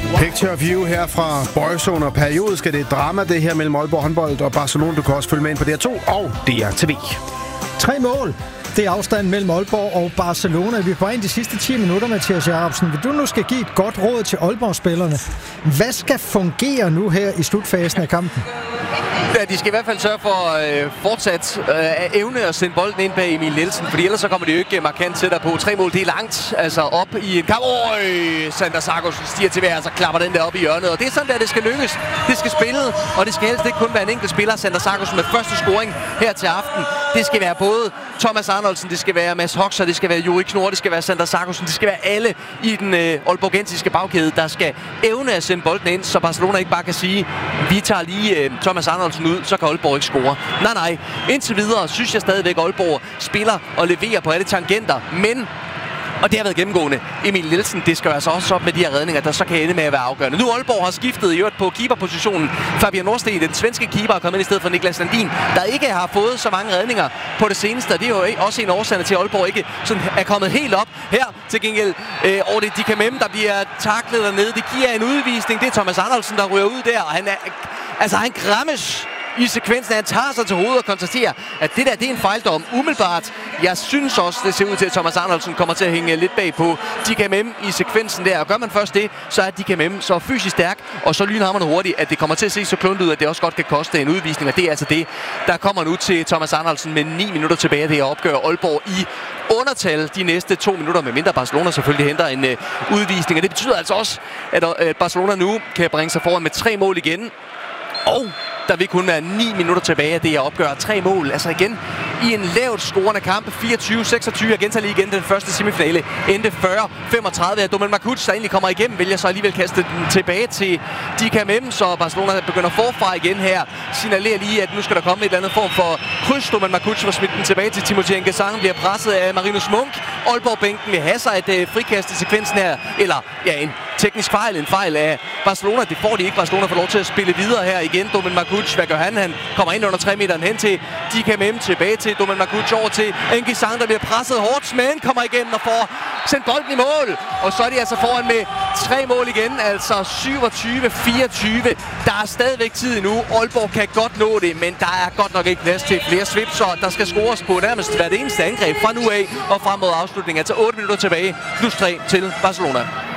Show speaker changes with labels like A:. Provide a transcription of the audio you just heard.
A: Picture view her fra Boyzone, og periodisk er det drama, det her mellem Aalborg håndbold og Barcelona. Du kan også følge med ind på DR2 og DRTV.
B: 3 mål. Det er afstanden mellem Aalborg og Barcelona. Vi er på de sidste 10 minutter, Mathias Jacobsen. Vil du nu skal give et godt råd til Aalborg-spillerne? Hvad skal fungere nu her i slutfasen af kampen?
C: Ja, de skal i hvert fald sørge for fortsat evne at sende bolden ind bag Emil Nielsen, fordi ellers så kommer de jo ikke markant tættere på. 3 mål, det er langt, altså op i en kamp. Sander Sargussen stiger til vejret, så klapper den der op i hjørnet, og det er sådan der, det skal lykkes. Det skal spille, og det skal helst ikke kun være en enkelt spiller. Sander Sargussen med første scoring her til aften. Det skal være både Thomas Arnoldsen, det skal være Mads Hoxer, det skal være Juri Knorr, det skal være Sander Sargussen, det skal være alle i den aalborgensiske bagkæde, der skal evne at sende bolden ind, så Barcelona ikke bare kan sige, vi tager lige Thomas Arnoldsen ud, så kan Aalborg ikke score. Nej. Indtil videre synes jeg stadigvæk, at Aalborg spiller og leverer på alle tangenter, men og det har været gennemgående. Emil Nielsen, det skal altså også op med de her redninger, der så kan ende med at være afgørende. Nu Aalborg har skiftet i øvrigt på keeperpositionen. Fabian Nordsten, den svenske keeper, er kommet ind i stedet for Niklas Landin, der ikke har fået så mange redninger på det seneste. Det er jo også en årsag til, at Aalborg ikke sådan er kommet helt op her. Til gengæld over det Dika Mem, der bliver taklet dernede. Det giver en udvisning. Det er Thomas Arnoldsen, der ryger ud der. Og han grammes i sekvensen. Han tager sig til hovedet og konstaterer, at det der, det er en fejldom. Umiddelbart, jeg synes også, det ser ud til, at Thomas Arnoldsen kommer til at hænge lidt bag på Dika Mem i sekvensen der. Og gør man først det, så er Dika Mem så fysisk stærk, og så lynhamrende hurtigt, at det kommer til at se så kluntet ud, at det også godt kan koste en udvisning. Og det er altså det, der kommer nu til Thomas Arnoldsen med 9 minutter tilbage. Det er at opgøre Aalborg i undertal de næste 2 minutter, med mindre Barcelona selvfølgelig henter en udvisning. Og det betyder altså også, at Barcelona nu kan bringe sig foran med 3 mål igen. Og der vil kun være 9 minutter tilbage af det at opgøre 3 mål. Altså igen i en lavt scorende kamp. 24-26. Jeg gentager lige igen den første semifinale. Endte 40-35. Domen Markuc, der egentlig kommer igennem, vælger så alligevel kaste den tilbage til Dika Mem, så Barcelona begynder forfra igen her. Signalerer lige, at nu skal der komme et eller andet form for kryds. Domen Markuc var smidt den tilbage til Timothy Ngesang, bliver presset af Marinus Munk. Aalborg-bænken vil have sig et frikast i sekvensen her. Eller ja, en teknisk fejl. En fejl af Barcelona. Det får de ikke. Barcelona får lov til at spille videre her igen. Domen Markuc, hvad gør han? Han kommer ind under 3 meteren hen til Dika Mem, tilbage til Domen Markuc, over til Ngesang, der bliver presset hårdt, men kommer igen og får sendt bolden i mål. Og så er de altså foran med 3 mål igen, altså 27-24. Der er stadigvæk tid endnu. Aalborg kan godt nå det, men der er godt nok ikke plads til flere svipser. Der skal scores på nærmest hvert eneste angreb fra nu af og frem mod afslutningen. Altså 8 minutter tilbage, plus 3 til Barcelona.